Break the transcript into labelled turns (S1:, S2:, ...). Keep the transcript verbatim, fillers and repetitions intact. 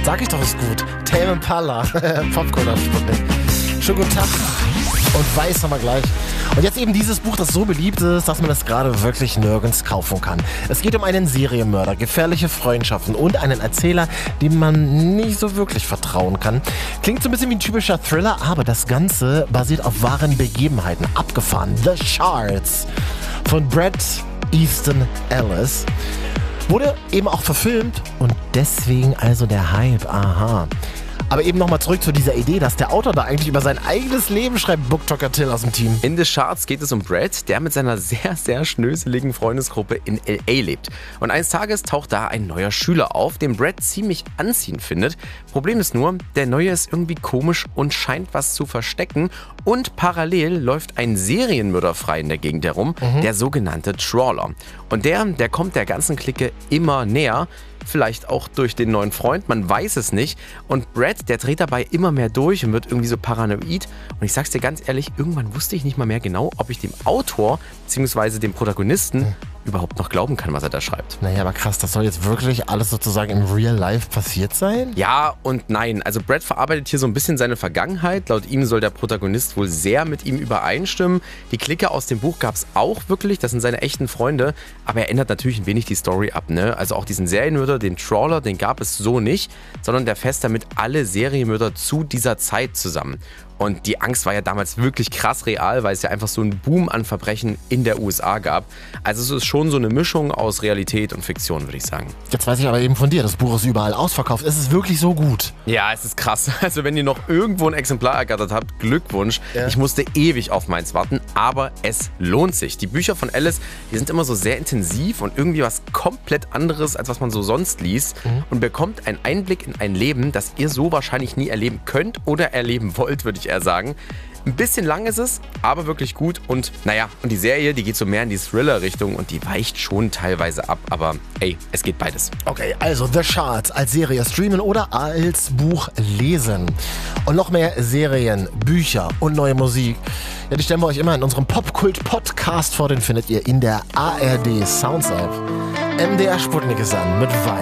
S1: Sag ich doch, ist gut. Tame Impala, Popcorn auf Sputnik. Schönen guten Tag. Und weiß haben wir gleich. Und jetzt eben dieses Buch, das so beliebt ist, dass man es gerade wirklich nirgends kaufen kann. Es geht um einen Serienmörder, gefährliche Freundschaften und einen Erzähler, dem man nicht so wirklich vertrauen kann. Klingt so ein bisschen wie ein typischer Thriller, aber das Ganze basiert auf wahren Begebenheiten. Abgefahren. The Shards von Bret Easton Ellis. Wurde eben auch verfilmt und deswegen also der Hype. Aha. Aber eben nochmal zurück zu dieser Idee, dass der Autor da eigentlich über sein eigenes Leben schreibt, Booktalker Till aus dem Team.
S2: In The Shards geht es um Brad, der mit seiner sehr, sehr schnöseligen Freundesgruppe in L A lebt. Und eines Tages taucht da ein neuer Schüler auf, den Brad ziemlich anziehend findet. Problem ist nur, der Neue ist irgendwie komisch und scheint was zu verstecken. Und parallel läuft ein Serienmörder frei in der Gegend herum, mhm. der sogenannte Trawler. Und der, der kommt der ganzen Clique immer näher. Vielleicht auch durch den neuen Freund, man weiß es nicht. Und Brad, der dreht dabei immer mehr durch und wird irgendwie so paranoid. Und ich sag's dir ganz ehrlich, irgendwann wusste ich nicht mal mehr genau, ob ich dem Autor bzw. dem Protagonisten hm. überhaupt noch glauben kann, was er da schreibt.
S1: Naja, aber krass, das soll jetzt wirklich alles sozusagen im Real Life passiert sein?
S2: Ja und nein. Also Brad verarbeitet hier so ein bisschen seine Vergangenheit. Laut ihm soll der Protagonist wohl sehr mit ihm übereinstimmen. Die Clique aus dem Buch gab's auch wirklich, das sind seine echten Freunde. Aber er ändert natürlich ein wenig die Story ab, ne? Also auch diesen Serienmörder, den Trawler, den gab es so nicht, sondern der fasst damit alle Serienmörder zu dieser Zeit zusammen. Und die Angst war ja damals wirklich krass real, weil es ja einfach so einen Boom an Verbrechen in der U S A gab. Also es ist schon so eine Mischung aus Realität und Fiktion, würde ich sagen.
S1: Jetzt weiß ich aber eben von dir, das Buch ist überall ausverkauft. Ist es wirklich so gut?
S2: Ja, es ist krass. Also wenn ihr noch irgendwo ein Exemplar ergattert habt, Glückwunsch. Ja. Ich musste ewig auf meins warten, aber es lohnt sich. Die Bücher von Ellis, die sind immer so sehr intensiv und irgendwie was komplett anderes, als was man so sonst liest. Mhm. Und bekommt einen Einblick in ein Leben, das ihr so wahrscheinlich nie erleben könnt oder erleben wollt, würde ich eher sagen. Ein bisschen lang ist es, aber wirklich gut. Und naja, und die Serie, die geht so mehr in die Thriller-Richtung und die weicht schon teilweise ab. Aber ey, es geht beides.
S1: Okay, also The Shards als Serie streamen oder als Buch lesen. Und noch mehr Serien, Bücher und neue Musik. Ja, die stellen wir euch immer in unserem Popkult-Podcast vor. Den findet ihr in der A R D Sounds App. M D R Sputnik ist an mit Wein.